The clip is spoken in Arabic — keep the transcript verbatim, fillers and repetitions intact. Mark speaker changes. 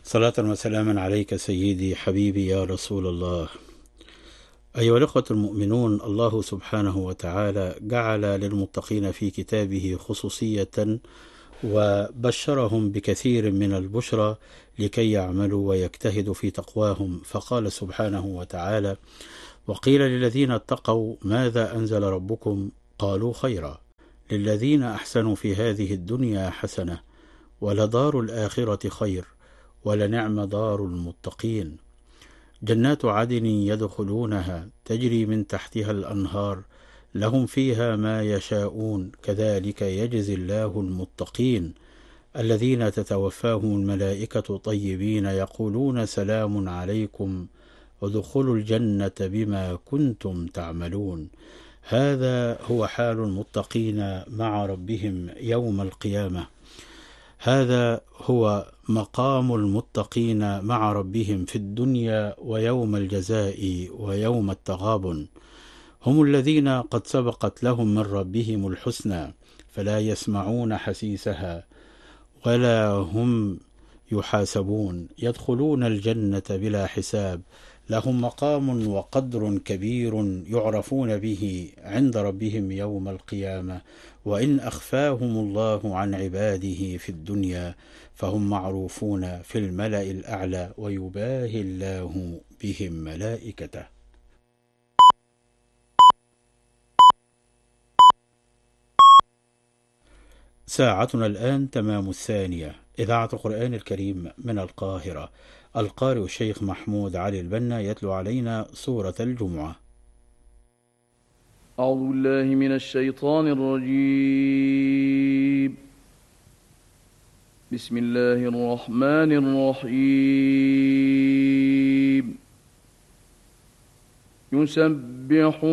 Speaker 1: صلاة وسلاما عليك سيدي حبيبي يا رسول الله. أيها الأخوة المؤمنون، الله سبحانه وتعالى جعل للمتقين في كتابه خصوصية وبشرهم بكثير من البشرى لكي يعملوا ويجتهدوا في تقواهم، فقال سبحانه وتعالى: وقيل للذين اتقوا ماذا أنزل ربكم قالوا خيرا للذين أحسنوا في هذه الدنيا حسنة ولدار الآخرة خير ولنعم دار المتقين، جنات عدن يدخلونها تجري من تحتها الأنهار لهم فيها ما يشاءون كذلك يجزي الله المتقين الذين تتوفاهم الملائكة طيبين يقولون سلام عليكم ادخلوا الجنة بما كنتم تعملون. هذا هو حال المتقين مع ربهم يوم القيامة، هذا هو مقام المتقين مع ربهم في الدنيا ويوم الجزاء ويوم التغابن. هم الذين قد سبقت لهم من ربهم الحسنى فلا يسمعون حسيسها ولا هم يحاسبون، يدخلون الجنة بلا حساب، لهم مقام وقدر كبير يعرفون به عند ربهم يوم القيامة، وإن أخفاهم الله عن عباده في الدنيا فهم معروفون في الملأ الأعلى ويباهي الله بهم ملائكته. ساعتنا الآن تمام الثانية، إذاعة القرآن الكريم من القاهرة. القارئ الشيخ محمود علي البنا يتلو علينا سورة الجمعة.
Speaker 2: أعوذ بالله من الشيطان الرجيم. بسم الله الرحمن الرحيم. يسبح